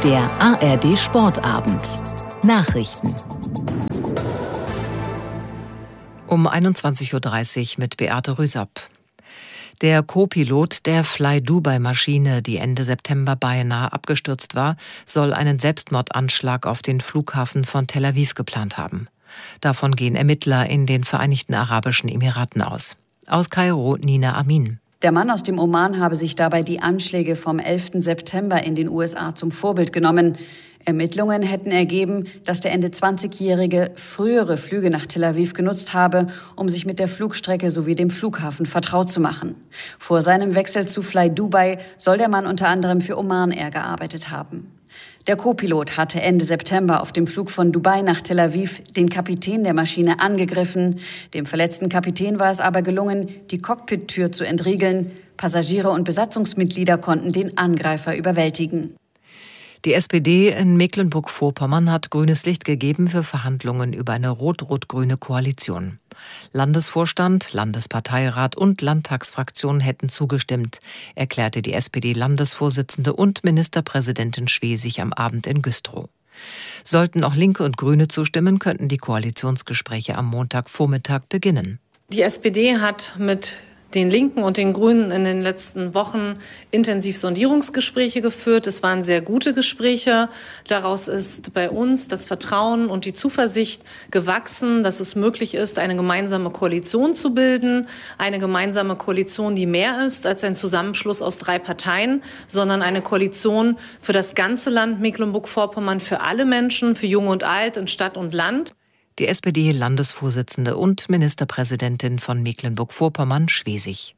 Der ARD Sportabend. Nachrichten. Um 21.30 Uhr mit Beate Rüsapp. Der Co-Pilot der Fly-Dubai-Maschine, die Ende September beinahe abgestürzt war, soll einen Selbstmordanschlag auf den Flughafen von Tel Aviv geplant haben. Davon gehen Ermittler in den Vereinigten Arabischen Emiraten aus. Aus Kairo Nina Amin. Der Mann aus dem Oman habe sich dabei die Anschläge vom 11. September in den USA zum Vorbild genommen. Ermittlungen hätten ergeben, dass der Ende 20-Jährige frühere Flüge nach Tel Aviv genutzt habe, um sich mit der Flugstrecke sowie dem Flughafen vertraut zu machen. Vor seinem Wechsel zu Fly Dubai soll der Mann unter anderem für Oman Air gearbeitet haben. Der Co-Pilot hatte Ende September auf dem Flug von Dubai nach Tel Aviv den Kapitän der Maschine angegriffen. Dem verletzten Kapitän war es aber gelungen, die Cockpit-Tür zu entriegeln. Passagiere und Besatzungsmitglieder konnten den Angreifer überwältigen. Die SPD in Mecklenburg-Vorpommern hat grünes Licht gegeben für Verhandlungen über eine rot-rot-grüne Koalition. Landesvorstand, Landesparteirat und Landtagsfraktion hätten zugestimmt, erklärte die SPD-Landesvorsitzende und Ministerpräsidentin Schwesig am Abend in Güstrow. Sollten auch Linke und Grüne zustimmen, könnten die Koalitionsgespräche am Montagvormittag beginnen. Die SPD hat mit den Linken und den Grünen in den letzten Wochen intensiv Sondierungsgespräche geführt. Es waren sehr gute Gespräche. Daraus ist bei uns das Vertrauen und die Zuversicht gewachsen, dass es möglich ist, eine gemeinsame Koalition zu bilden. Eine gemeinsame Koalition, die mehr ist als ein Zusammenschluss aus 3 Parteien, sondern eine Koalition für das ganze Land Mecklenburg-Vorpommern, für alle Menschen, für Jung und Alt, in Stadt und Land. Die SPD-Landesvorsitzende und Ministerpräsidentin von Mecklenburg-Vorpommern Schwesig.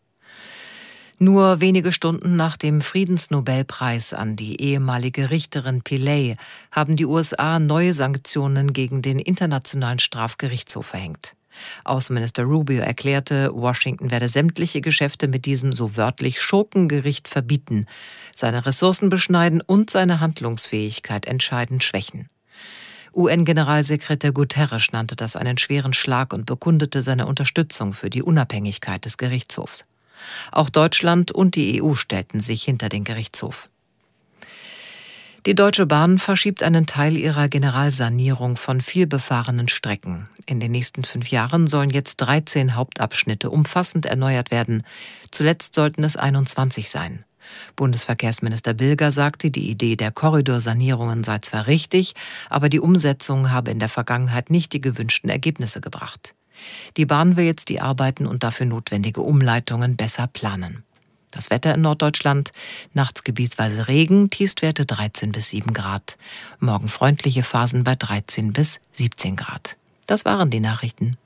Nur wenige Stunden nach dem Friedensnobelpreis an die ehemalige Richterin Pillay haben die USA neue Sanktionen gegen den Internationalen Strafgerichtshof verhängt. Außenminister Rubio erklärte, Washington werde sämtliche Geschäfte mit diesem so wörtlich Schurkengericht verbieten, seine Ressourcen beschneiden und seine Handlungsfähigkeit entscheidend schwächen. UN-Generalsekretär Guterres nannte das einen schweren Schlag und bekundete seine Unterstützung für die Unabhängigkeit des Gerichtshofs. Auch Deutschland und die EU stellten sich hinter den Gerichtshof. Die Deutsche Bahn verschiebt einen Teil ihrer Generalsanierung von vielbefahrenen Strecken. In den nächsten 5 Jahren sollen jetzt 13 Hauptabschnitte umfassend erneuert werden. Zuletzt sollten es 21 sein. Bundesverkehrsminister Bilger sagte, die Idee der Korridorsanierungen sei zwar richtig, aber die Umsetzung habe in der Vergangenheit nicht die gewünschten Ergebnisse gebracht. Die Bahn will jetzt die Arbeiten und dafür notwendige Umleitungen besser planen. Das Wetter in Norddeutschland: nachts gebietsweise Regen, Tiefstwerte 13 bis 7 Grad. Morgen freundliche Phasen bei 13 bis 17 Grad. Das waren die Nachrichten.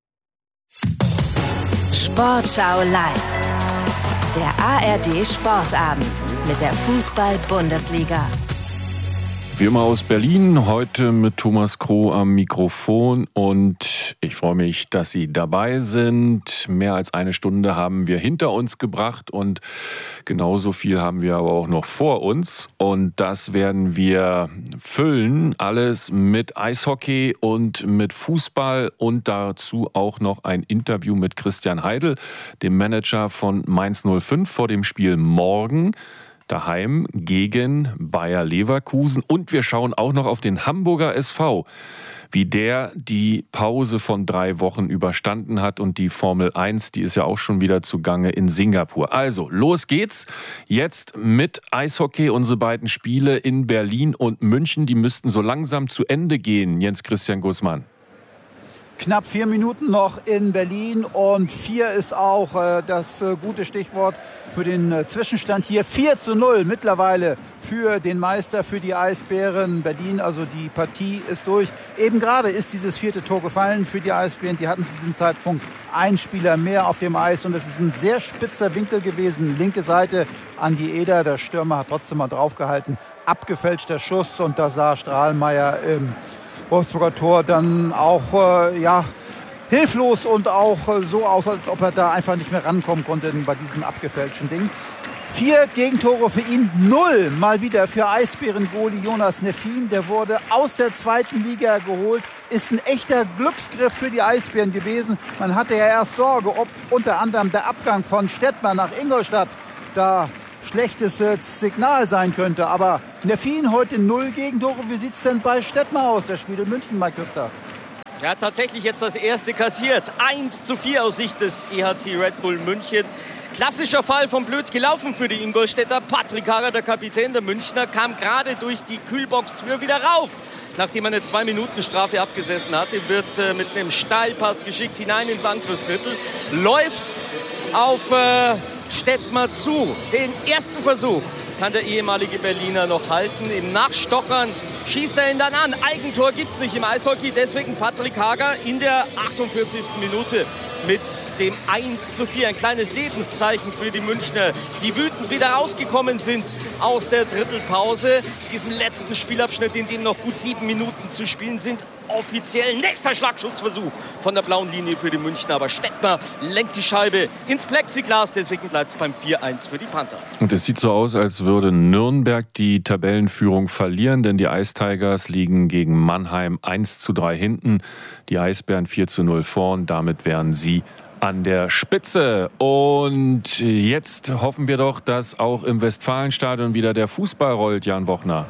Sportschau live. Der ARD Sportabend mit der Fußball-Bundesliga. Wie immer aus Berlin, heute mit Thomas Kroh am Mikrofon und ich freue mich, dass Sie dabei sind. Mehr als eine Stunde haben wir hinter uns gebracht und genauso viel haben wir aber auch noch vor uns und das werden wir füllen, alles mit Eishockey und mit Fußball und dazu auch noch ein Interview mit Christian Heidel, dem Manager von Mainz 05 vor dem Spiel morgen daheim gegen Bayer Leverkusen. Und wir schauen auch noch auf den Hamburger SV, wie der die Pause von 3 Wochen überstanden hat. Und die Formel 1, die ist ja auch schon wieder zugange in Singapur. Also, los geht's jetzt mit Eishockey. Unsere beiden Spiele in Berlin und München, die müssten so langsam zu Ende gehen. Jens Christian Gußmann. Knapp 4 Minuten noch in Berlin und 4 ist auch das gute Stichwort für den Zwischenstand hier. 4:0 mittlerweile für den Meister, für die Eisbären Berlin. Also die Partie ist durch. Eben gerade ist dieses 4. Tor gefallen für die Eisbären. Die hatten zu diesem Zeitpunkt einen Spieler mehr auf dem Eis und es ist ein sehr spitzer Winkel gewesen. Linke Seite Andi Eder, der Stürmer hat trotzdem mal draufgehalten. Abgefälschter Schuss und da sah Strahlmeier im Wolfsburger Tor dann auch hilflos und auch so aus, als ob er da einfach nicht mehr rankommen konnte bei diesem abgefälschten Ding. 4 Gegentore für ihn, 0 mal wieder für Eisbären-Goalie Jonas Neffin. Der wurde aus der 2. Liga geholt, ist ein echter Glücksgriff für die Eisbären gewesen. Man hatte ja erst Sorge, ob unter anderem der Abgang von Stettmann nach Ingolstadt da schlechtes Signal sein könnte. Aber Nervin heute 0 Gegentore. Wie sieht es denn bei Stettmar aus, der spielt in München, Mike Küster? Er hat tatsächlich jetzt das erste kassiert. 1:4 aus Sicht des EHC Red Bull München. Klassischer Fall von blöd gelaufen für die Ingolstädter. Patrick Hager, der Kapitän der Münchner, kam gerade durch die Kühlbox-Tür wieder rauf. Nachdem er eine 2-Minuten-Strafe abgesessen hatte, wird mit einem Steilpass geschickt hinein ins Angriffsdrittel. Läuft auf Stettmar zu. Den ersten Versuch kann der ehemalige Berliner noch halten. Im Nachstochern schießt er ihn dann an. Eigentor gibt es nicht im Eishockey. Deswegen Patrick Hager in der 48. Minute mit dem 1:4. Ein kleines Lebenszeichen für die Münchner, die wütend wieder rausgekommen sind aus der Drittelpause. Diesem letzten Spielabschnitt, in dem noch gut 7 Minuten zu spielen sind. Offiziell nächster Schlagschussversuch von der blauen Linie für die Münchner. Aber Stettmar lenkt die Scheibe ins Plexiglas. Deswegen bleibt es beim 4:1 für die Panther. Und es sieht so aus, als würde Nürnberg die Tabellenführung verlieren, denn die Ice Tigers liegen gegen Mannheim 1:3 hinten. Die Eisbären 4:0 vorn. Damit wären sie an der Spitze. Und jetzt hoffen wir doch, dass auch im Westfalenstadion wieder der Fußball rollt, Jan Wochner.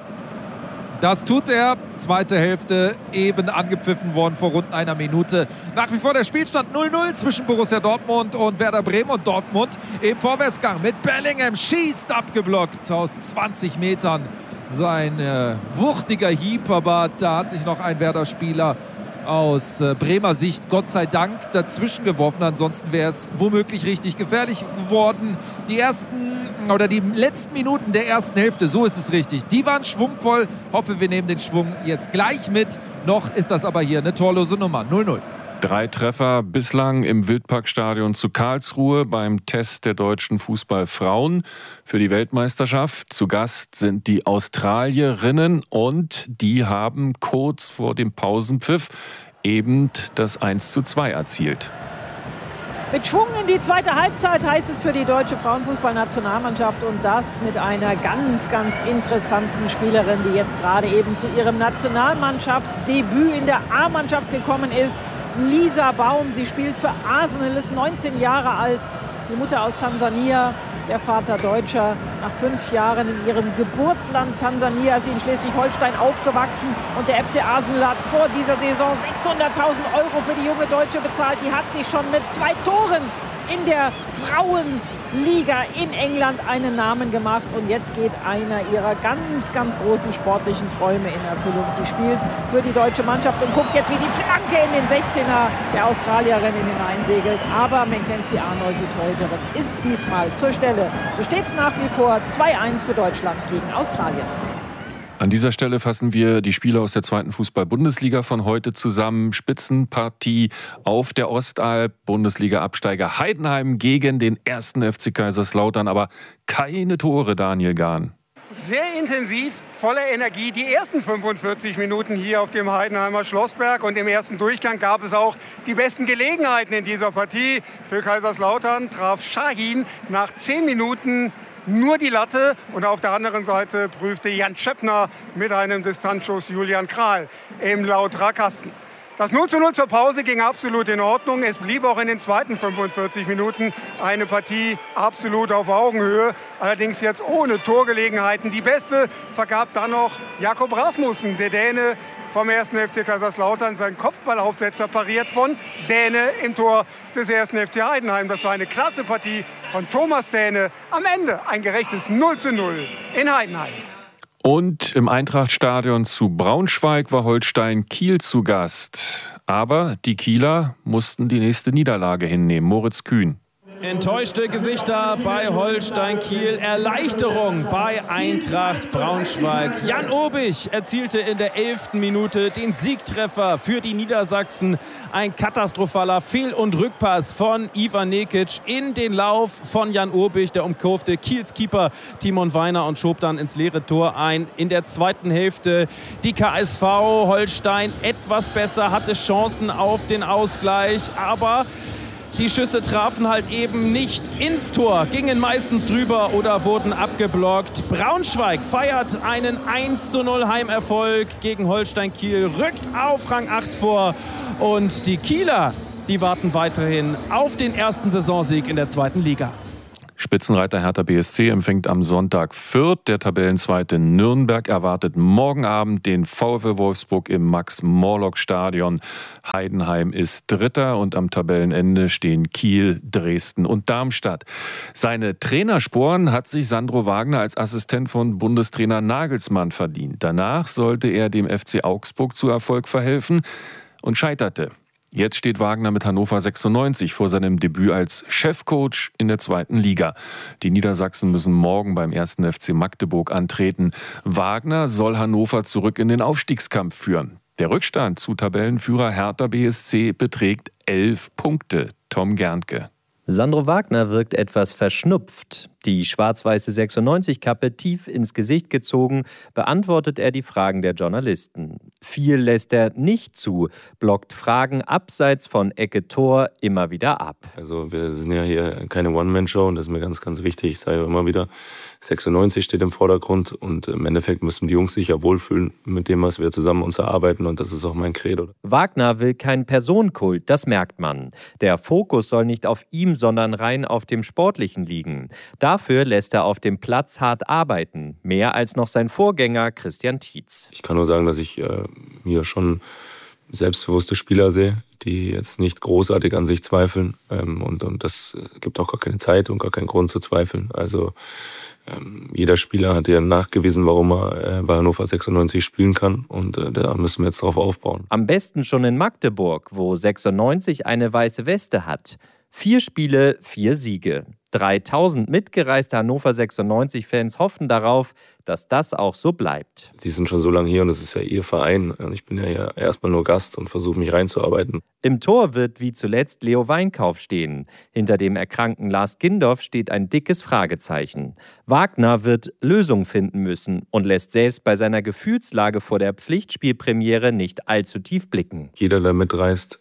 Das tut er. Zweite Hälfte eben angepfiffen worden vor rund einer Minute. Nach wie vor der Spielstand 0:0 zwischen Borussia Dortmund und Werder Bremen. Und Dortmund im Vorwärtsgang mit Bellingham. Schießt abgeblockt aus 20 Metern. Sein wuchtiger Hieb, aber da hat sich noch ein Werder-Spieler aus Bremer Sicht Gott sei Dank dazwischen geworfen. Ansonsten wäre es womöglich richtig gefährlich geworden. Die letzten Minuten der ersten Hälfte, so ist es richtig, die waren schwungvoll. Hoffe, wir nehmen den Schwung jetzt gleich mit. Noch ist das aber hier eine torlose Nummer. 0:0. 3 Treffer bislang im Wildparkstadion zu Karlsruhe beim Test der deutschen Fußballfrauen für die Weltmeisterschaft. Zu Gast sind die Australierinnen und die haben kurz vor dem Pausenpfiff eben das 1:2 erzielt. Mit Schwung in die zweite Halbzeit heißt es für die deutsche Frauenfußballnationalmannschaft und das mit einer ganz, ganz interessanten Spielerin, die jetzt gerade eben zu ihrem Nationalmannschaftsdebüt in der A-Mannschaft gekommen ist. Lisa Baum, sie spielt für Arsenal, ist 19 Jahre alt, die Mutter aus Tansania, der Vater Deutscher. Nach 5 Jahren in ihrem Geburtsland Tansania ist sie in Schleswig-Holstein aufgewachsen und der FC Arsenal hat vor dieser Saison 600.000 € für die junge Deutsche bezahlt. Die hat sich schon mit 2 Toren in der Frauenliga in England einen Namen gemacht und jetzt geht einer ihrer ganz, ganz großen sportlichen Träume in Erfüllung. Sie spielt für die deutsche Mannschaft und guckt jetzt, wie die Flanke in den 16er der Australierin hineinsegelt. Aber Mackenzie Arnold, die Torhüterin, ist diesmal zur Stelle. So steht es nach wie vor 2:1 für Deutschland gegen Australien. An dieser Stelle fassen wir die Spiele aus der 2. Fußball-Bundesliga von heute zusammen. Spitzenpartie auf der Ostalb. Bundesliga-Absteiger Heidenheim gegen den 1. FC Kaiserslautern. Aber keine Tore, Daniel Gahn. Sehr intensiv, voller Energie. Die ersten 45 Minuten hier auf dem Heidenheimer Schlossberg. Und im ersten Durchgang gab es auch die besten Gelegenheiten in dieser Partie. Für Kaiserslautern traf Shahin nach 10 Minuten nur die Latte und auf der anderen Seite prüfte Jan Schöppner mit einem Distanzschuss Julian Kral im Lautra-Kasten. Das 0:0 zur Pause ging absolut in Ordnung. Es blieb auch in den zweiten 45 Minuten eine Partie absolut auf Augenhöhe. Allerdings jetzt ohne Torgelegenheiten. Die beste vergab dann noch Jakob Rasmussen, der Däne vom 1. FC Kaiserslautern. Sein Kopfballaufsetzer pariert von Däne im Tor des 1. FC Heidenheim. Das war eine klasse Partie von Thomas Däne. Am Ende ein gerechtes 0:0 in Heidenheim. Und im Eintrachtstadion zu Braunschweig war Holstein Kiel zu Gast. Aber die Kieler mussten die nächste Niederlage hinnehmen. Moritz Kühn. Enttäuschte Gesichter bei Holstein Kiel, Erleichterung bei Eintracht Braunschweig. Jan Obich erzielte in der 11. Minute den Siegtreffer für die Niedersachsen. Ein katastrophaler Fehl- und Rückpass von Ivan Nekic in den Lauf von Jan Obich. Der umkurfte Kiels Keeper Timon Weiner und schob dann ins leere Tor ein. In der zweiten Hälfte die KSV Holstein etwas besser, hatte Chancen auf den Ausgleich, aber die Schüsse trafen halt eben nicht ins Tor, gingen meistens drüber oder wurden abgeblockt. Braunschweig feiert einen 1:0 Heimerfolg gegen Holstein Kiel, rückt auf Rang 8 vor und die Kieler, die warten weiterhin auf den ersten Saisonsieg in der 2. Liga. Spitzenreiter Hertha BSC empfängt am Sonntag Fürth. Der Tabellenzweite Nürnberg erwartet morgen Abend den VfL Wolfsburg im Max-Morlock-Stadion. Heidenheim ist Dritter und am Tabellenende stehen Kiel, Dresden und Darmstadt. Seine Trainersporen hat sich Sandro Wagner als Assistent von Bundestrainer Nagelsmann verdient. Danach sollte er dem FC Augsburg zu Erfolg verhelfen und scheiterte. Jetzt steht Wagner mit Hannover 96 vor seinem Debüt als Chefcoach in der 2. Liga. Die Niedersachsen müssen morgen beim 1. FC Magdeburg antreten. Wagner soll Hannover zurück in den Aufstiegskampf führen. Der Rückstand zu Tabellenführer Hertha BSC beträgt 11 Punkte. Tom Gerntke. Sandro Wagner wirkt etwas verschnupft. Die schwarz-weiße 96-Kappe tief ins Gesicht gezogen, beantwortet er die Fragen der Journalisten. Viel lässt er nicht zu, blockt Fragen abseits von Ecke-Tor immer wieder ab. Also wir sind ja hier keine One-Man-Show und das ist mir ganz, ganz wichtig. Ich sage immer wieder, 96 steht im Vordergrund und im Endeffekt müssen die Jungs sich ja wohlfühlen mit dem, was wir zusammen uns erarbeiten und das ist auch mein Credo. Wagner will keinen Personenkult, das merkt man. Der Fokus soll nicht auf ihm, sondern rein auf dem Sportlichen liegen. Dafür lässt er auf dem Platz hart arbeiten, mehr als noch sein Vorgänger Christian Tietz. Ich kann nur sagen, dass ich hier schon selbstbewusste Spieler sehe, die jetzt nicht großartig an sich zweifeln und das gibt auch gar keine Zeit und gar keinen Grund zu zweifeln. Also jeder Spieler hat ja nachgewiesen, warum er bei Hannover 96 spielen kann und da müssen wir jetzt drauf aufbauen. Am besten schon in Magdeburg, wo 96 eine weiße Weste hat. 4 Spiele, 4 Siege. 3000 mitgereiste Hannover 96-Fans hoffen darauf, dass das auch so bleibt. Die sind schon so lange hier und es ist ja ihr Verein. Und ich bin ja hier erstmal nur Gast und versuche mich reinzuarbeiten. Im Tor wird wie zuletzt Leo Weinkauf stehen. Hinter dem erkrankten Lars Gindorf steht ein dickes Fragezeichen. Wagner wird Lösungen finden müssen und lässt selbst bei seiner Gefühlslage vor der Pflichtspielpremiere nicht allzu tief blicken. Jeder, der mitreist,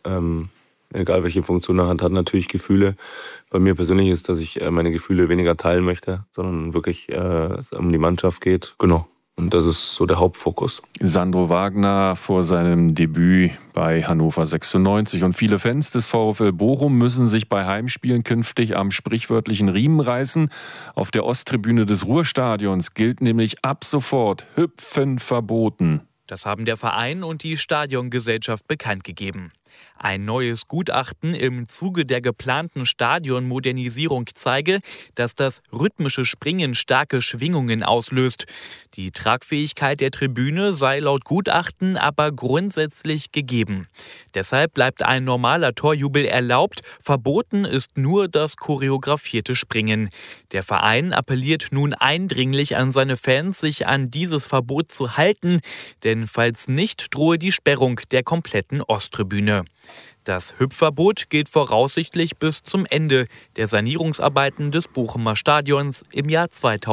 egal welche Funktion er hat, hat natürlich Gefühle. Bei mir persönlich ist, dass ich meine Gefühle weniger teilen möchte, sondern wirklich es um die Mannschaft geht. Genau. Und das ist so der Hauptfokus. Sandro Wagner vor seinem Debüt bei Hannover 96. Und viele Fans des VfL Bochum müssen sich bei Heimspielen künftig am sprichwörtlichen Riemen reißen. Auf der Osttribüne des Ruhrstadions gilt nämlich ab sofort Hüpfen verboten. Das haben der Verein und die Stadiongesellschaft bekannt gegeben. Ein neues Gutachten im Zuge der geplanten Stadionmodernisierung zeige, dass das rhythmische Springen starke Schwingungen auslöst. Die Tragfähigkeit der Tribüne sei laut Gutachten aber grundsätzlich gegeben. Deshalb bleibt ein normaler Torjubel erlaubt, verboten ist nur das choreografierte Springen. Der Verein appelliert nun eindringlich an seine Fans, sich an dieses Verbot zu halten, denn falls nicht, drohe die Sperrung der kompletten Osttribüne. Das Hüpfverbot gilt voraussichtlich bis zum Ende der Sanierungsarbeiten des Bochumer Stadions im Jahr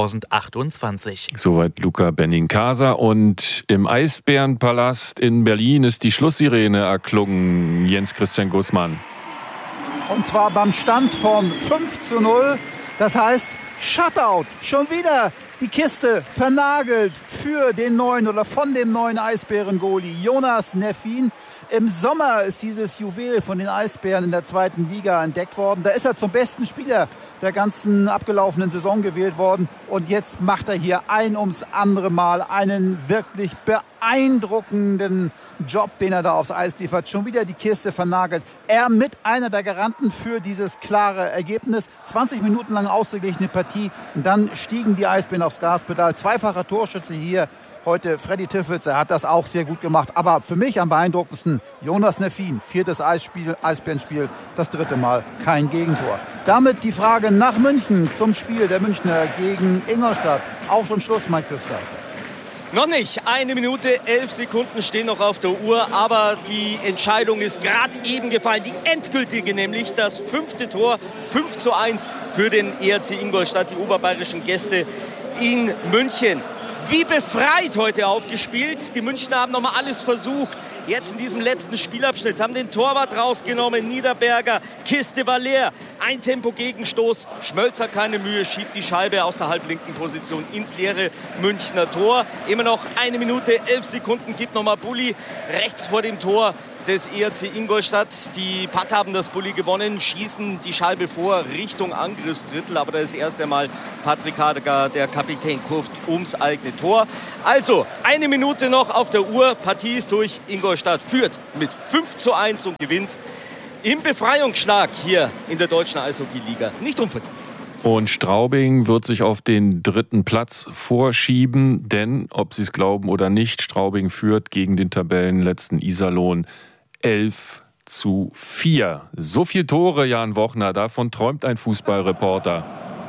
2028. Soweit Luca Benincasa. Und im Eisbärenpalast in Berlin ist die Schlusssirene erklungen. Jens-Christian Gußmann. Und zwar beim Stand von 5:0. Das heißt, Shutout. Schon wieder die Kiste vernagelt für den neuen oder von dem neuen Eisbären-Goalie Jonas Neffin. Im Sommer ist dieses Juwel von den Eisbären in der 2. Liga entdeckt worden. Da ist er zum besten Spieler der ganzen abgelaufenen Saison gewählt worden. Und jetzt macht er hier ein ums andere Mal einen wirklich beeindruckenden Job, den er da aufs Eis liefert. Schon wieder die Kiste vernagelt. Er mit einer der Garanten für dieses klare Ergebnis. 20 Minuten lang ausgeglichene Partie. Und dann stiegen die Eisbären aufs Gaspedal. Zweifacher Torschütze hier. Heute Freddy Tiffels, er hat das auch sehr gut gemacht. Aber für mich am beeindruckendsten Jonas Neffin. 4. Eisbärenspiel, das 3. Mal kein Gegentor. Damit die Frage nach München zum Spiel der Münchner gegen Ingolstadt. Auch schon Schluss, Mike Küster. Noch nicht. 1 Minute, 11 Sekunden stehen noch auf der Uhr. Aber die Entscheidung ist gerade eben gefallen. Die endgültige, nämlich das 5. Tor. 5:1 für den ERC Ingolstadt, die oberbayerischen Gäste in München. Wie befreit heute aufgespielt. Die Münchner haben nochmal alles versucht. Jetzt in diesem letzten Spielabschnitt haben den Torwart rausgenommen. Niederberger, Kiste war leer. Ein Tempo-Gegenstoß. Schmölzer keine Mühe, schiebt die Scheibe aus der halblinken Position ins leere Münchner Tor. Immer noch 1 Minute, 11 Sekunden gibt nochmal Bulli rechts vor dem Tor. des EHC Ingolstadt. Die Patt haben das Bulli gewonnen, schießen die Scheibe vor Richtung Angriffsdrittel. Aber da ist erst einmal Patrick Hager, der Kapitän, kurft ums eigene Tor. Also 1 Minute noch auf der Uhr. Partie ist durch. Ingolstadt führt mit 5:1 und gewinnt im Befreiungsschlag hier in der deutschen Eishockey-Liga. Nicht unverdient. Und Straubing wird sich auf den 3. Platz vorschieben, denn, ob Sie es glauben oder nicht, Straubing führt gegen den Tabellenletzten Iserlohn 11:4. So viele Tore, Jan Wochner, davon träumt ein Fußballreporter.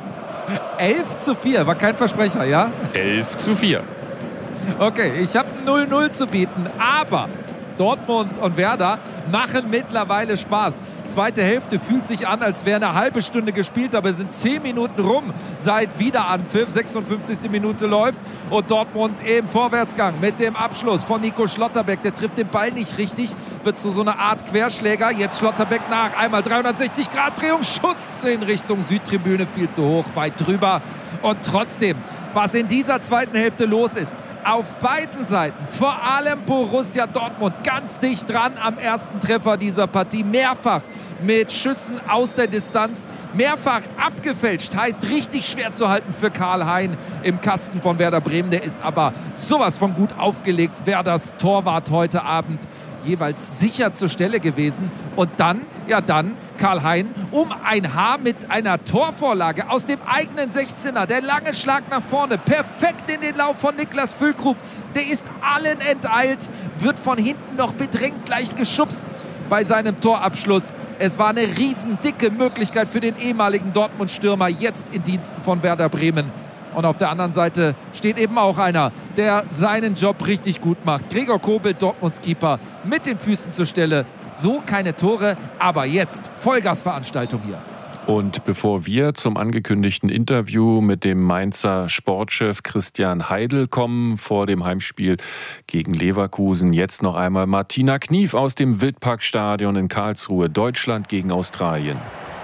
11:4, war kein Versprecher, ja? 11:4. Okay, ich habe 0:0 zu bieten, aber Dortmund und Werder machen mittlerweile Spaß. Zweite Hälfte fühlt sich an, als wäre eine halbe Stunde gespielt, aber es sind 10 Minuten rum seit Wiederanpfiff. 56. Minute läuft und Dortmund im Vorwärtsgang mit dem Abschluss von Nico Schlotterbeck. Der trifft den Ball nicht richtig, wird zu so einer Art Querschläger. Jetzt Schlotterbeck nach, einmal 360-Grad-Drehung, Schuss in Richtung Südtribüne, viel zu hoch, weit drüber. Und trotzdem, was in dieser zweiten Hälfte los ist, auf beiden Seiten, vor allem Borussia Dortmund, ganz dicht dran am ersten Treffer dieser Partie. Mehrfach mit Schüssen aus der Distanz, mehrfach abgefälscht, heißt richtig schwer zu halten für Karl Hein im Kasten von Werder Bremen. Der ist aber sowas von gut aufgelegt. Werders Torwart heute Abend jeweils sicher zur Stelle gewesen. Und dann Karl Hein um ein Haar mit einer Torvorlage aus dem eigenen 16er. Der lange Schlag nach vorne, perfekt in den Lauf von Niklas Füllkrug. Der ist allen enteilt, wird von hinten noch bedrängt, gleich geschubst bei seinem Torabschluss. Es war eine riesen dicke Möglichkeit für den ehemaligen Dortmund-Stürmer, jetzt in Diensten von Werder Bremen. Und auf der anderen Seite steht eben auch einer, der seinen Job richtig gut macht. Gregor Kobel, Dortmunds Keeper, mit den Füßen zur Stelle. So keine Tore, aber jetzt Vollgasveranstaltung hier. Und bevor wir zum angekündigten Interview mit dem Mainzer Sportchef Christian Heidel kommen vor dem Heimspiel gegen Leverkusen, jetzt noch einmal Martina Knief aus dem Wildparkstadion in Karlsruhe. Deutschland gegen Australien.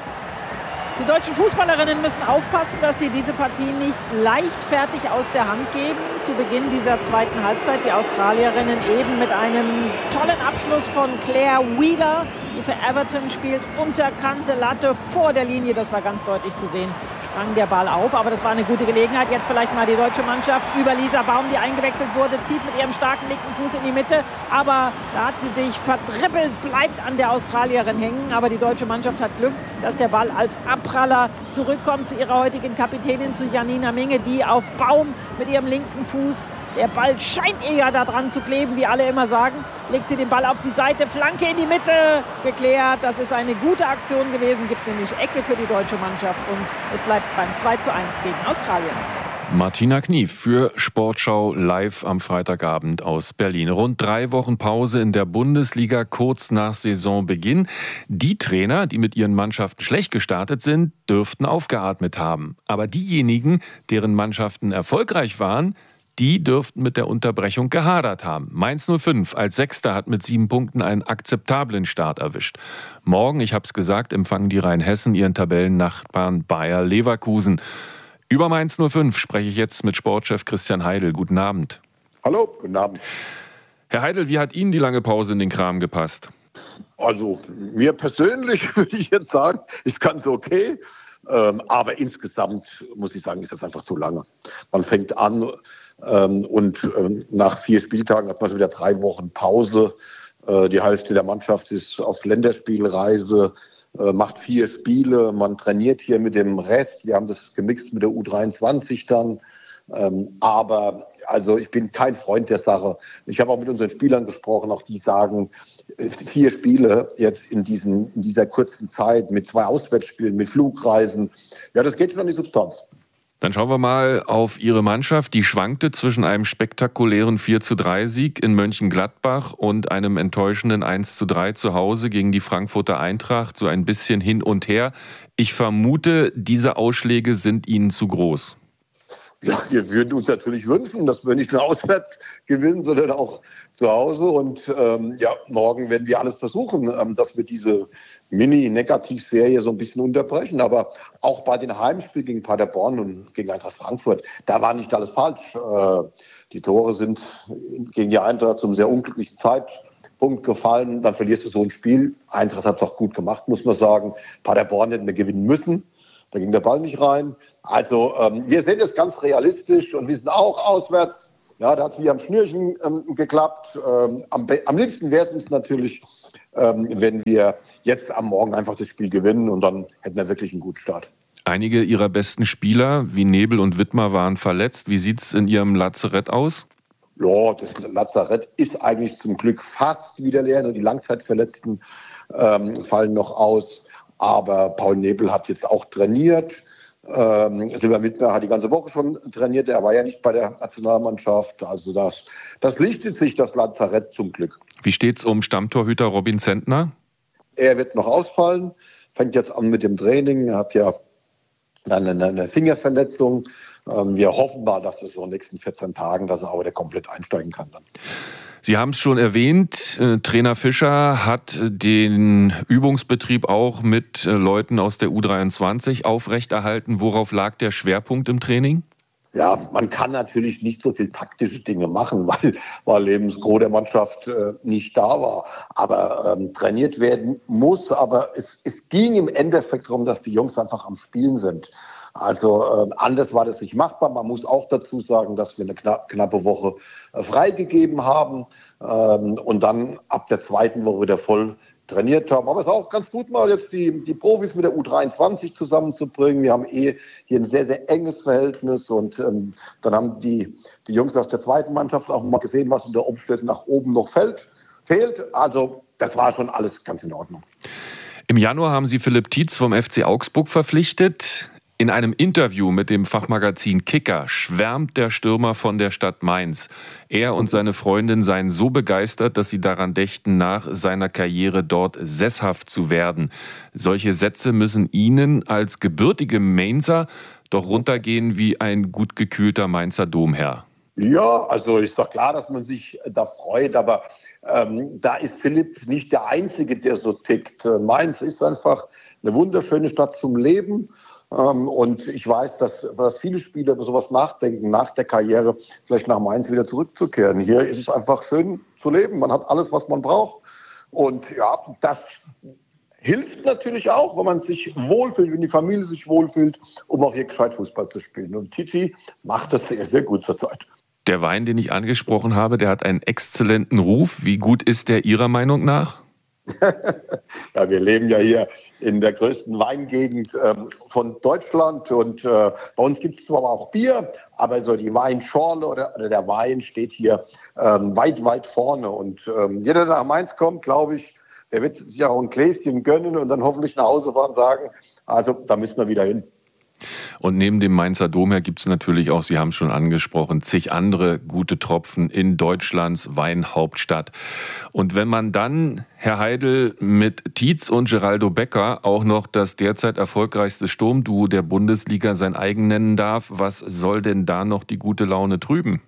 Die deutschen Fußballerinnen müssen aufpassen, dass sie diese Partie nicht leichtfertig aus der Hand geben. Zu Beginn dieser zweiten Halbzeit die Australierinnen eben mit einem tollen Abschluss von Claire Wheeler, die für Everton spielt, Unterkante, Latte vor der Linie, das war ganz deutlich zu sehen, sprang der Ball auf, aber das war eine gute Gelegenheit. Jetzt vielleicht mal die deutsche Mannschaft über Lisa Baum, die eingewechselt wurde, zieht mit ihrem starken linken Fuß in die Mitte, aber da hat sie sich verdribbelt, bleibt an der Australierin hängen, aber die deutsche Mannschaft hat Glück, dass der Ball als Abpraller zurückkommt zu ihrer heutigen Kapitänin, zu Janina Minge, die auf Baum mit ihrem linken Fuß, der Ball scheint ihr ja da dran zu kleben, wie alle immer sagen, legt sie den Ball auf die Seite, Flanke in die Mitte, geklärt, das ist eine gute Aktion gewesen, gibt nämlich Ecke für die deutsche Mannschaft und es bleibt beim 2:1 gegen Australien. Martina Knief für Sportschau live am Freitagabend aus Berlin. Rund 3 Wochen Pause in der Bundesliga kurz nach Saisonbeginn. Die Trainer, die mit ihren Mannschaften schlecht gestartet sind, dürften aufgeatmet haben. Aber diejenigen, deren Mannschaften erfolgreich waren, die dürften mit der Unterbrechung gehadert haben. Mainz 05 als Sechster hat mit 7 Punkten einen akzeptablen Start erwischt. Morgen, ich habe es gesagt, empfangen die Rheinhessen ihren Tabellennachbarn Bayer Leverkusen. Über Mainz 05 spreche ich jetzt mit Sportchef Christian Heidel. Guten Abend. Hallo, guten Abend. Herr Heidel, wie hat Ihnen die lange Pause in den Kram gepasst? Also mir persönlich würde ich jetzt sagen, ist ganz okay. Aber insgesamt muss ich sagen, ist das einfach zu lange. Man fängt an und nach 4 Spieltagen hat man schon wieder 3 Wochen Pause. Die Hälfte der Mannschaft ist auf Länderspielreise, macht 4 Spiele. Man trainiert hier mit dem Rest. Wir haben das gemixt mit der U23 dann. Aber also ich bin kein Freund der Sache. Ich habe auch mit unseren Spielern gesprochen, auch die sagen, 4 Spiele jetzt in dieser kurzen Zeit mit 2 Auswärtsspielen, mit Flugreisen. Ja, das geht schon an die Substanz. Dann schauen wir mal auf Ihre Mannschaft. Die schwankte zwischen einem spektakulären 4:3-Sieg in Mönchengladbach und einem enttäuschenden 1:3 zu Hause gegen die Frankfurter Eintracht. So ein bisschen hin und her. Ich vermute, diese Ausschläge sind Ihnen zu groß. Ja, wir würden uns natürlich wünschen, dass wir nicht nur auswärts gewinnen, sondern auch zu Hause. Und morgen werden wir alles versuchen, dass wir diese Mini-Negativserie so ein bisschen unterbrechen. Aber auch bei den Heimspielen gegen Paderborn und gegen Eintracht Frankfurt, da war nicht alles falsch. Die Tore sind gegen die Eintracht zum sehr unglücklichen Zeitpunkt Punkt gefallen, dann verlierst du so ein Spiel. Eintracht hat es auch gut gemacht, muss man sagen. Paderborn hätten wir gewinnen müssen. Da ging der Ball nicht rein. Also wir sehen das ganz realistisch und wir sind auch auswärts. Ja, da hat es wie am Schnürchen geklappt. Am liebsten wäre es uns natürlich, wenn wir jetzt am Morgen einfach das Spiel gewinnen und dann hätten wir wirklich einen guten Start. Einige Ihrer besten Spieler, wie Nebel und Wittmer, waren verletzt. Wie sieht es in Ihrem Lazarett aus? Ja, das Lazarett ist eigentlich zum Glück fast wieder leer. Nur die Langzeitverletzten fallen noch aus. Aber Paul Nebel hat jetzt auch trainiert. Silber Mittner hat die ganze Woche schon trainiert. Er war ja nicht bei der Nationalmannschaft. Also das lichtet sich, das Lazarett, zum Glück. Wie steht es um Stammtorhüter Robin Zentner? Er wird noch ausfallen. Fängt jetzt an mit dem Training. Er hat ja dann eine Fingerverletzung. Wir hoffen mal, dass es so in den nächsten 14 Tagen, dass er auch wieder komplett einsteigen kann dann. Sie haben es schon erwähnt, Trainer Fischer hat den Übungsbetrieb auch mit Leuten aus der U23 aufrechterhalten. Worauf lag der Schwerpunkt im Training? Ja, man kann natürlich nicht so viel taktische Dinge machen, weil eben das Gros der Mannschaft nicht da war. Aber trainiert werden muss. Aber es ging im Endeffekt darum, dass die Jungs einfach am Spielen sind. Also anders war das nicht machbar. Man muss auch dazu sagen, dass wir eine knappe Woche freigegeben haben und dann ab der zweiten Woche wieder voll trainiert haben. Aber es ist auch ganz gut, mal jetzt die Profis mit der U23 zusammenzubringen. Wir haben hier ein sehr, sehr enges Verhältnis und dann haben die Jungs aus der zweiten Mannschaft auch mal gesehen, was unter Umständen nach oben noch fehlt. Also das war schon alles ganz in Ordnung. Im Januar haben Sie Philipp Tietz vom FC Augsburg verpflichtet. In einem Interview mit dem Fachmagazin Kicker schwärmt der Stürmer von der Stadt Mainz. Er und seine Freundin seien so begeistert, dass sie daran dächten, nach seiner Karriere dort sesshaft zu werden. Solche Sätze müssen Ihnen als gebürtige Mainzer doch runtergehen wie ein gut gekühlter Mainzer Domherr. Ja, also ist doch klar, dass man sich da freut, aber da ist Philipp nicht der Einzige, der so tickt. Mainz ist einfach eine wunderschöne Stadt zum Leben. Und ich weiß, dass viele Spieler über sowas nachdenken, nach der Karriere vielleicht nach Mainz wieder zurückzukehren. Hier ist es einfach schön zu leben. Man hat alles, was man braucht. Und ja, das hilft natürlich auch, wenn man sich wohlfühlt, wenn die Familie sich wohlfühlt, um auch hier gescheit Fußball zu spielen. Und Titi macht das sehr, sehr gut zurzeit. Der Wein, den ich angesprochen habe, der hat einen exzellenten Ruf. Wie gut ist der Ihrer Meinung nach? Ja, wir leben ja hier in der größten Weingegend von Deutschland und bei uns gibt es zwar auch Bier, aber so die Weinschorle oder der Wein steht hier weit, weit vorne und jeder, der nach Mainz kommt, glaube ich, der wird sich auch ein Gläschen gönnen und dann hoffentlich nach Hause fahren und sagen, also da müssen wir wieder hin. Und neben dem Mainzer Dom her gibt es natürlich auch, Sie haben es schon angesprochen, zig andere gute Tropfen in Deutschlands Weinhauptstadt. Und wenn man dann, Herr Heidel, mit Tietz und Geraldo Becker auch noch das derzeit erfolgreichste Sturmduo der Bundesliga sein eigen nennen darf, was soll denn da noch die gute Laune trüben?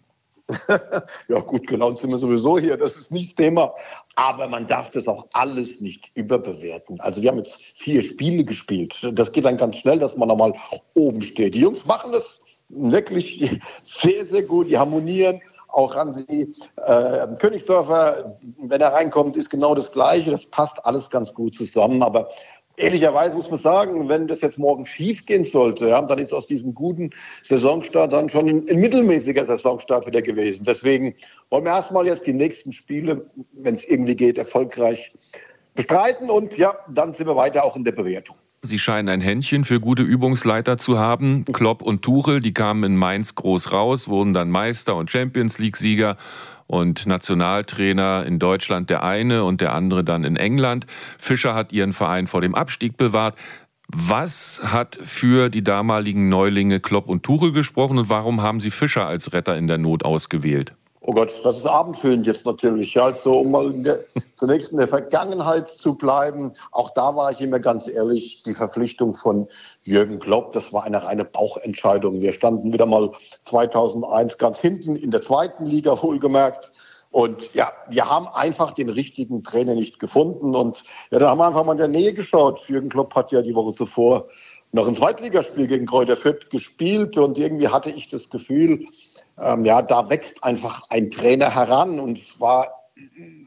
Ja, gut gelaunt sind wir sowieso hier, das ist nicht das Thema. Aber man darf das auch alles nicht überbewerten. Also wir haben jetzt 4 Spiele gespielt. Das geht dann ganz schnell, dass man nochmal oben steht. Die Jungs machen das wirklich sehr, sehr gut. Die harmonieren. Auch Hansi Königsdörfer, wenn er reinkommt, ist genau das Gleiche. Das passt alles ganz gut zusammen. Aber ehrlicherweise muss man sagen, wenn das jetzt morgen schief gehen sollte, ja, dann ist aus diesem guten Saisonstart dann schon ein mittelmäßiger Saisonstart wieder gewesen. Deswegen wollen wir erstmal jetzt die nächsten Spiele, wenn es irgendwie geht, erfolgreich bestreiten. Und ja, dann sind wir weiter auch in der Bewertung. Sie scheinen ein Händchen für gute Übungsleiter zu haben. Klopp und Tuchel, die kamen in Mainz groß raus, wurden dann Meister und Champions-League-Sieger. Und Nationaltrainer in Deutschland der eine und der andere dann in England. Fischer hat ihren Verein vor dem Abstieg bewahrt. Was hat für die damaligen Neulinge Klopp und Tuchel gesprochen und warum haben Sie Fischer als Retter in der Not ausgewählt? Oh Gott, das ist abendfüllend jetzt natürlich. Also um mal zunächst in der Vergangenheit zu bleiben, auch da war ich immer ganz ehrlich, die Verpflichtung von Jürgen Klopp, das war eine reine Bauchentscheidung. Wir standen wieder mal 2001 ganz hinten in der zweiten Liga, wohlgemerkt. Und ja, wir haben einfach den richtigen Trainer nicht gefunden. Und ja, da haben wir einfach mal in der Nähe geschaut. Jürgen Klopp hat ja die Woche zuvor noch ein Zweitligaspiel gegen Greuther Fürth gespielt. Und irgendwie hatte ich das Gefühl, ja, da wächst einfach ein Trainer heran und es war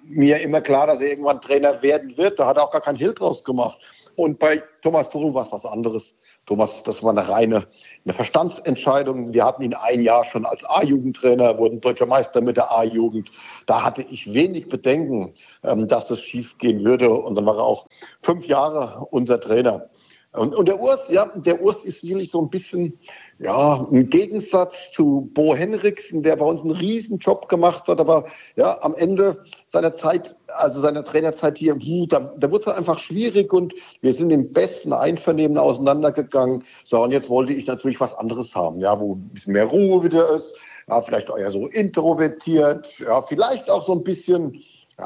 mir immer klar, dass er irgendwann Trainer werden wird. Da hat er auch gar keinen Hehl draus gemacht. Und bei Thomas Tuchel war es was anderes. Thomas, das war eine Verstandsentscheidung. Wir hatten ihn ein Jahr schon als A-Jugendtrainer, wurden Deutscher Meister mit der A-Jugend. Da hatte ich wenig Bedenken, dass das schief gehen würde. Und dann war er auch 5 Jahre unser Trainer. Und der Urs ist sicherlich so ein bisschen im Gegensatz zu Bo Henriksen, der bei uns einen riesen Job gemacht hat, aber am Ende seiner Trainerzeit hier, da wurde es einfach schwierig und wir sind im besten Einvernehmen auseinandergegangen. So, und jetzt wollte ich natürlich was anderes haben, wo ein bisschen mehr Ruhe wieder ist, vielleicht auch eher so introvertiert, vielleicht auch so ein bisschen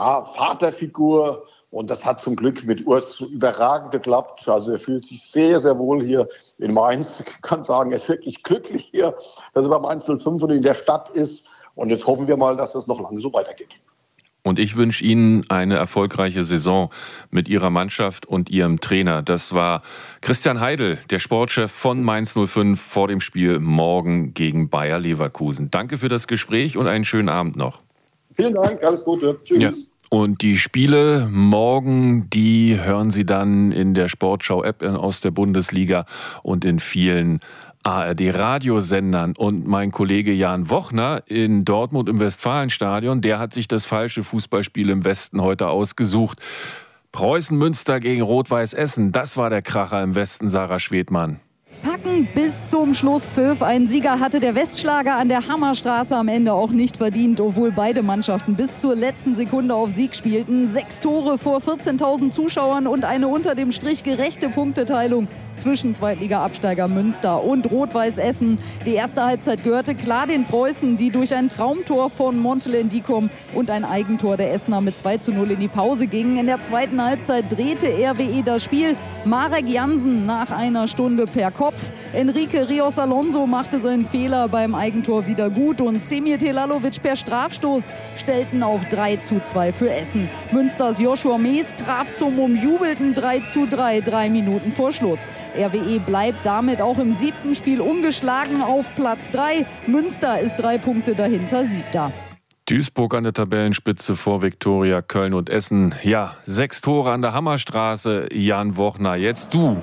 Vaterfigur. Und das hat zum Glück mit Urs überragend geklappt. Also er fühlt sich sehr, sehr wohl hier in Mainz. Ich kann sagen, er ist wirklich glücklich hier, dass er beim 105 und in der Stadt ist. Und jetzt hoffen wir mal, dass das noch lange so weitergeht. Und ich wünsche Ihnen eine erfolgreiche Saison mit Ihrer Mannschaft und Ihrem Trainer. Das war Christian Heidel, der Sportchef von Mainz 05 vor dem Spiel morgen gegen Bayer Leverkusen. Danke für das Gespräch und einen schönen Abend noch. Vielen Dank, alles Gute. Tschüss. Ja. Und die Spiele morgen, die hören Sie dann in der Sportschau-App aus der Bundesliga und in vielen ARD-Radiosendern. Und mein Kollege Jan Wochner in Dortmund im Westfalenstadion, der hat sich das falsche Fußballspiel im Westen heute ausgesucht. Preußen-Münster gegen Rot-Weiß Essen, das war der Kracher im Westen, Sarah Schwedmann. Packen bis zum Schlusspfiff. Ein Sieger hatte der Westschlager an der Hammerstraße am Ende auch nicht verdient, obwohl beide Mannschaften bis zur letzten Sekunde auf Sieg spielten. 6 Tore vor 14.000 Zuschauern und eine unter dem Strich gerechte Punkteteilung zwischen Zweitliga-Absteiger Münster und Rot-Weiß Essen. Die erste Halbzeit gehörte klar den Preußen, die durch ein Traumtor von Montelen Dicom und ein Eigentor der Essener mit 2:0 in die Pause gingen. In der zweiten Halbzeit drehte RWE das Spiel. Marek Jansen nach einer Stunde per Kopf. Enrique Rios Alonso machte seinen Fehler beim Eigentor wieder gut und Semir Telalovic per Strafstoß stellten auf 3:2 für Essen. Münsters Joshua Mees traf zum umjubelten 3:3 3 Minuten vor Schluss. RWE bleibt damit auch im 7. Spiel ungeschlagen auf Platz 3. Münster ist 3 Punkte dahinter 7. Duisburg an der Tabellenspitze vor Viktoria, Köln und Essen. 6 Tore an der Hammerstraße. Jan Wochner, jetzt du.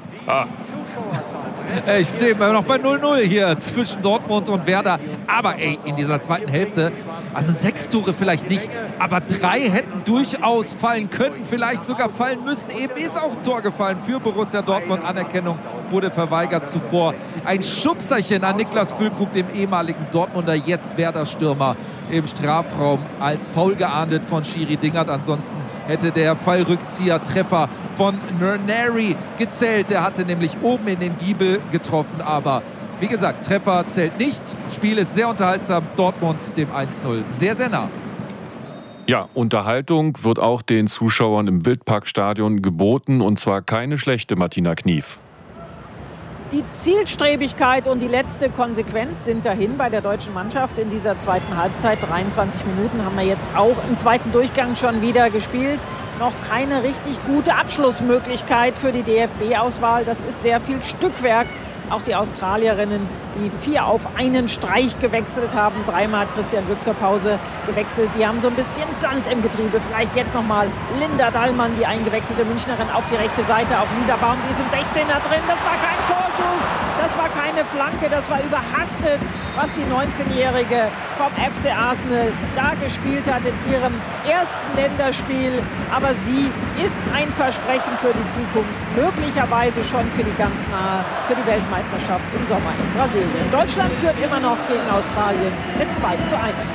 Ich stehe immer noch bei 0:0 hier zwischen Dortmund und Werder. Aber in dieser zweiten Hälfte, also 6 Tore vielleicht nicht, aber 3 hätten durchaus fallen können, vielleicht sogar fallen müssen. Eben ist auch ein Tor gefallen für Borussia Dortmund. Anerkennung wurde verweigert zuvor. Ein Schubserchen an Niklas Füllkrug, dem ehemaligen Dortmunder, jetzt Werder-Stürmer im Strafraum als faul geahndet von Schiri Dingert. Ansonsten hätte der Fallrückzieher-Treffer von Nernary gezählt. Der hatte nämlich oben in den Giebel getroffen. Aber wie gesagt, Treffer zählt nicht. Spiel ist sehr unterhaltsam. Dortmund dem 1:0 sehr, sehr nah. Ja, Unterhaltung wird auch den Zuschauern im Wildparkstadion geboten. Und zwar keine schlechte, Martina Knief. Die Zielstrebigkeit und die letzte Konsequenz sind dahin bei der deutschen Mannschaft in dieser zweiten Halbzeit. 23 Minuten haben wir jetzt auch im zweiten Durchgang schon wieder gespielt. Noch keine richtig gute Abschlussmöglichkeit für die DFB-Auswahl. Das ist sehr viel Stückwerk. Auch die Australierinnen, die 4 auf einen Streich gewechselt haben. 3-mal hat Christian Wück zur Pause gewechselt. Die haben so ein bisschen Sand im Getriebe. Vielleicht jetzt nochmal Linda Dallmann, die eingewechselte Münchnerin, auf die rechte Seite. Auf Lisa Baum, die ist im 16er drin. Das war kein Torschuss, das war keine Flanke, das war überhastet, was die 19-Jährige vom FC Arsenal da gespielt hat in ihrem ersten Länderspiel. Aber sie ist ein Versprechen für die Zukunft. Möglicherweise schon für die ganz nahe, für die Weltmeisterschaft im Sommer in Brasilien. Deutschland führt immer noch gegen Australien mit 2:1.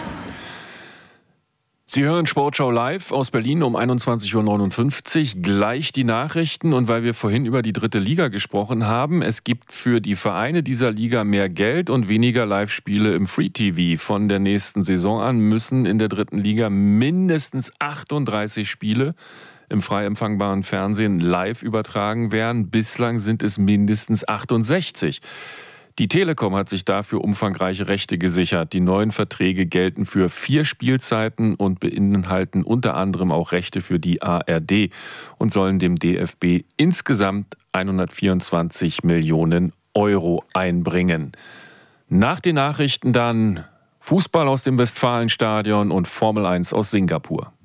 Sie hören Sportschau live aus Berlin um 21:59 Uhr. Gleich die Nachrichten. Und weil wir vorhin über die 3. Liga gesprochen haben, es gibt für die Vereine dieser Liga mehr Geld und weniger Live-Spiele im Free-TV. Von der nächsten Saison an müssen in der 3. Liga mindestens 38 Spiele im frei empfangbaren Fernsehen live übertragen werden. Bislang sind es mindestens 68. Die Telekom hat sich dafür umfangreiche Rechte gesichert. Die neuen Verträge gelten für 4 Spielzeiten und beinhalten unter anderem auch Rechte für die ARD und sollen dem DFB insgesamt 124 Millionen Euro einbringen. Nach den Nachrichten dann Fußball aus dem Westfalenstadion und Formel 1 aus Singapur.